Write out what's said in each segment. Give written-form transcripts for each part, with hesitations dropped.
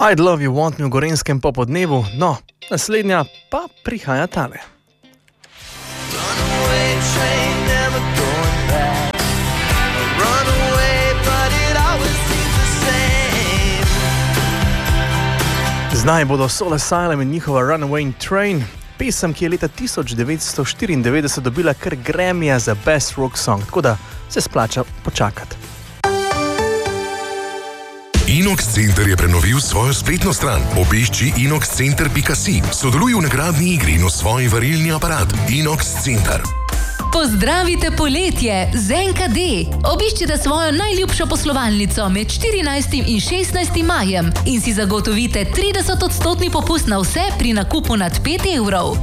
I'd Love You Want Me v Gorenjskem popodnevu, no, naslednja pa prihaja tale. Znaj bodo Soul Asylum in njihova Runaway Train, pesem, ki je leta 1994 dobila kar Grammyja za Best Rock Song, tako da se splača počakati. Inox Center je prenovil svojo spletno stran. Obišči inoxcenter.si, sodeluj v nagradni igri in osvoji varilni aparat. Inox Center. Pozdravite poletje z NKD. Obiščite svojo najljubšo poslovalnico med 14. in 16. majem in si zagotovite 30% popust na vse pri nakupu nad 5 evrov.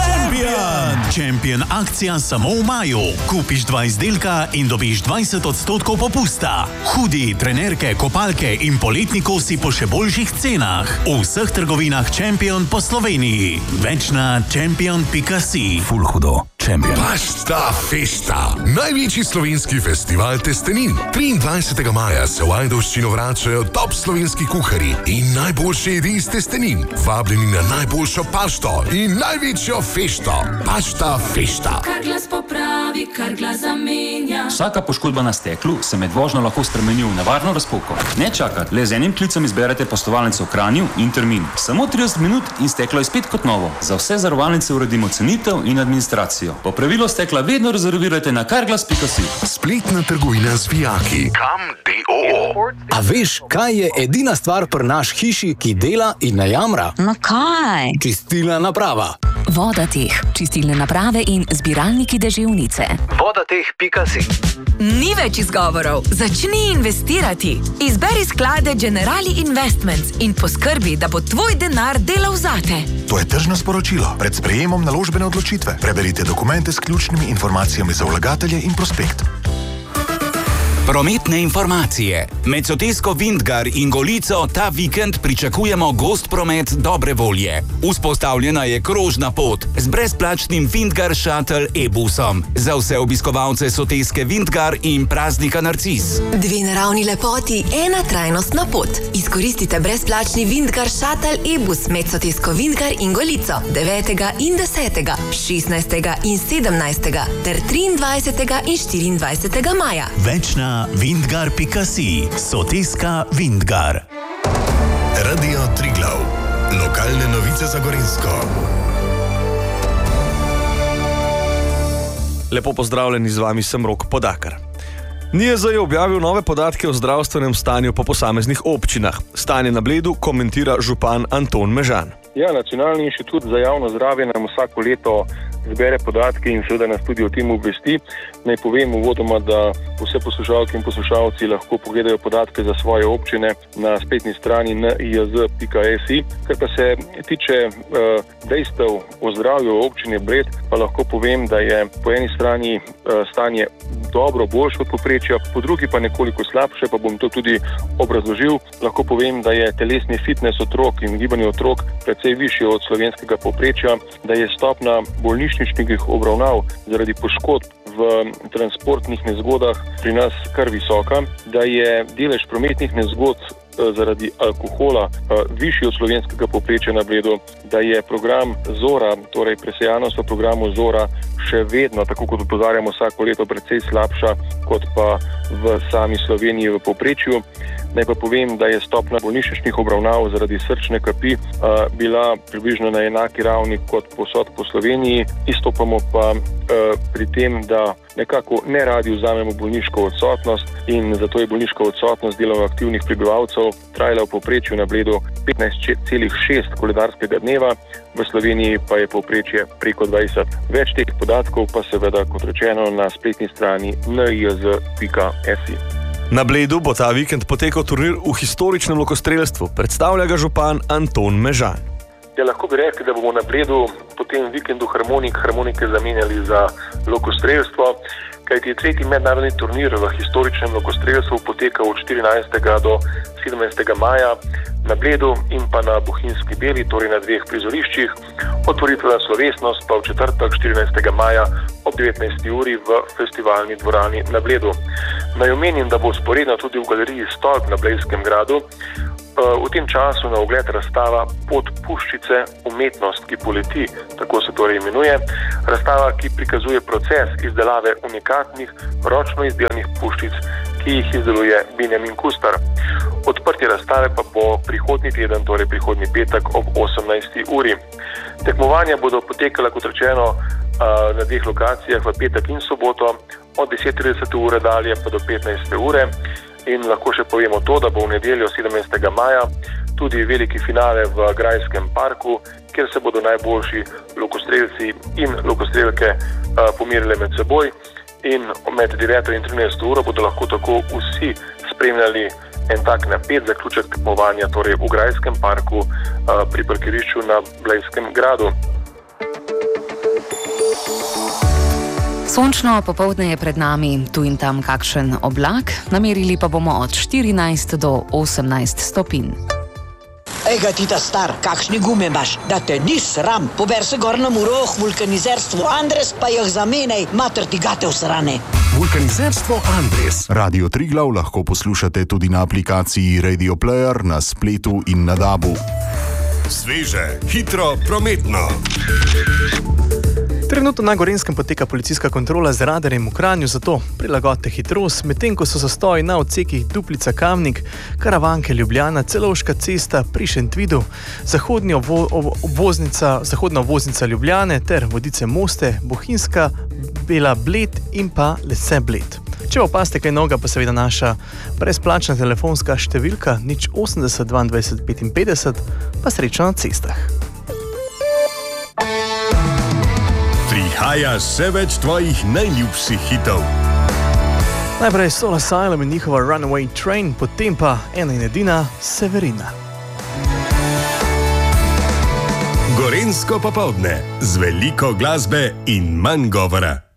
Champion akcija samo v maju. Kupiš 2 izdelka in dobiš 20% popusta. Hudi, trenerke, kopalke in poletni kosi po še boljših cenah. V vseh trgovinah Champion po Sloveniji. Več na champion.si. Ful hudo. Champion. Pasta Festa. Največji slovenski festival testenin. 23. maja se v Ajdovščino vračajo top slovenski kuharji in najboljše jedi iz testenin. Vabljeni na najboljšo pašto in največjo fešto. Pasta Festa. Kar glas popravi, kar glas zamenja. Vsaka poškodba na steklu se med vožnjo lahko spremeni v nevarno razpoko. Ne čakati, le z enim klicem izberete poslovalnico v Kranju in termin. Samo 30 minut in steklo je spet kot novo. Za vse zavarovalnice uredimo cenitev in administracijo. Po pravilu stekla vedno rezervirajte na karglas.si. Spletna trgovina z vijaki. Kam D.O.O. A veš, kaj je edina stvar pri naš hiši, ki dela in ne jamra? No kaj? Čistilna naprava. Vodateh, čistilne naprave in zbiralniki deževnice. Vodateh.si. Ni več izgovorov. Začni investirati. Izberi sklade Generali Investments in poskrbi, da bo tvoj denar delal zate. To je tržno sporočilo. Pred sprejemom naložbene odločitve. Preberite dokumente s ključnimi informacijami za vlagatelje in prospekt. Prometne informacije. Med sotesko Vintgar in Golico ta vikend pričakujemo gost promet dobre volje. Vzpostavljena je krožna pot z brezplačnim Vintgar Shuttle e-busom za vse obiskovalce soteske Vintgar in praznika Narcis. 2 naravni lepoti, 1 trajnostna pot. Izkoristite brezplačni Vintgar Shuttle e-bus med sotesko Vintgar in Golico 9. in 10., 16. in 17. ter 23. in 24. maja. Več na vintgar.si. Soteska Vintgar. Radio Triglav. Lokalne novice za Gorenjsko. Lepo pozdravljeni, z vami sem Rok Podakar. NIJZ je objavil nove podatke o zdravstvenem stanju po posameznih občinah. Stanje na Bledu komentira župan Anton Mežan. Ja, Nacionalni inštitut za javno zdravje nam vsako leto zbere podatke in seveda nas tudi o tem obvesti. Naj povem uvodoma, da vse poslušalke in poslušalci lahko pogledajo podatke za svoje občine na spletni strani nijz.si. Kar pa se tiče dejstev o zdravju občine Bled, pa lahko povem, da je po eni strani stanje dobro, boljše od povprečja, po drugi pa nekoliko slabše, pa bom to tudi obrazložil. Lahko povem, da je telesni fitness otrok in gibanje otrok precej višji od slovenskega povprečja, da je stopna bolnišničnih obravnav zaradi poškodb v transportnih nezgodah pri nas kar visoka, da je delež prometnih nezgod zaradi alkohola višji od slovenskega povprečja na Bledu, da je program Zora, torej presejanost v programu Zora, še vedno, tako kot opozarjamo vsako leto, precej slabša kot pa v sami Sloveniji v povprečju. Naj pa povem, da je stopna bolnišničnih obravnav zaradi srčne kapi bila približno na enaki ravni kot povsod po Sloveniji. Izstopamo pa pri tem, da nekako ne radi vzamemo bolniško odsotnost in zato je bolniška odsotnost delovno aktivnih prebivalcev trajala v povprečju na Bledu 15,6 koledarskega dneva, v Sloveniji pa je povprečje preko 20. Več teh podatkov pa seveda, kot rečeno, na spletni strani nijz.si. Na Bledu bo ta vikend potekal turnir v historičnem lokostrelstvu. Predstavlja ga župan Anton Mežan. Ja, lahko bi rekli, da bomo na Bledu po tem vikendu harmonike zamenjali za lokostrelstvo, kajti 3. mednarodni turnir v historičnem lokostrelstvu poteka od 14. do 17. maja na Bledu in pa na Bohinjski Beli, torej na 2 prizoriščih. Otvoritvena slovesnost pa v četrtek 14. maja ob 19. uri v festivalni dvorani na Bledu. Naj omenim, da bo sporedno tudi v galeriji Stolp na Blejskem gradu V tem času na ogled razstava Pot puščice umetnost, ki poleti, tako se torej imenuje. Razstava, ki prikazuje proces izdelave unikatnih, ročno izdelanih puščic, ki jih izdeluje Benjamin Kustar. Odprtje razstave pa bo prihodnji teden, torej prihodnji petek ob 18. uri. Tekmovanja bodo potekala, kot rečeno, na dveh lokacijah v petek in soboto od 10:30 ure dalje pa do 15. ure. In lahko še povemo to, da bo v nedeljo 17. maja tudi veliki finale v Grajskem parku, kjer se bodo najboljši lokostrelci in lokostrelke pomerili med seboj. In med 9. in 13. uro bodo lahko tako vsi spremljali en tak napet zaključek tekmovanja, torej v Grajskem parku pri parkirišču na Blejskem gradu. Sončno popoldne je pred nami, tu in tam kakšen oblak, namerili pa bomo od 14 do 18 stopinj. Ega ti ta star, kakšni gume imaš, da te ni sram, pober se gor na Muroh, vulkanizerstvo Andres, pa jih zamenjaj, mater ti gate v srane. Vulkanizerstvo Andres. Radio Triglav lahko poslušate tudi na aplikaciji Radio Player, na spletu in na DAB-u. Sveže, hitro, prometno. Trenutno na Gorenjskem poteka policijska kontrola z radarjem v Kranju, zato prilagodite hitrost, medtem ko so zastoji na odsekih Duplica-Kamnik, Karavanke Ljubljana, Celovška cesta pri Šentvidu, zahodna obvoznica Ljubljane ter Vodice-Moste, Bohinjska, Bela Bled in pa Lese Bled. Če opazite kaj novega, pa seveda naša brezplačna telefonska številka 080 22 55, pa srečno na cestah. Prihaja še več tvojih najljubših hitov. Najprej Soul Asylum in njihova Runaway Train, potem pa ena in edina Severina. Gorenjsko popoldne z veliko glasbe in manj govora.